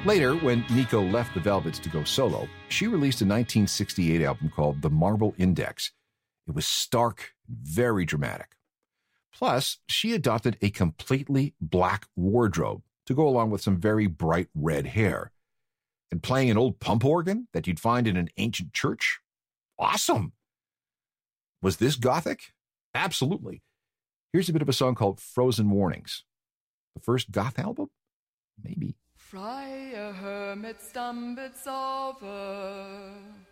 Later, when Nico left the Velvets to go solo, she released a 1968 album called The Marble Index. It was stark, very dramatic. Plus, she adopted a completely black wardrobe to go along with some very bright red hair. And playing an old pump organ that you'd find in an ancient church? Awesome! Was this gothic? Absolutely. Here's a bit of a song called Frozen Mornings. The first goth album? Maybe. Freie Hermit Stambitz over.